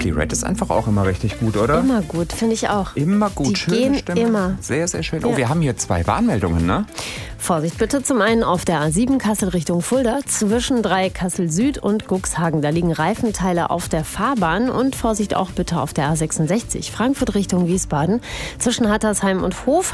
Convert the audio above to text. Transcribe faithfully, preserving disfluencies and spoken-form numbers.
Simply Red ist einfach auch immer richtig gut, oder? Immer gut, finde ich auch. Immer gut, Die schöne gehen Stimme. immer. Sehr, sehr schön. Ja. Oh, wir haben hier zwei Warnmeldungen, ne? Vorsicht bitte, zum einen auf der A sieben Kassel Richtung Fulda, zwischen drei Kassel Süd und Cuxhagen. Da liegen Reifenteile auf der Fahrbahn und Vorsicht auch bitte auf der A sechsundsechzig Frankfurt Richtung Wiesbaden, zwischen Hattersheim und Hof.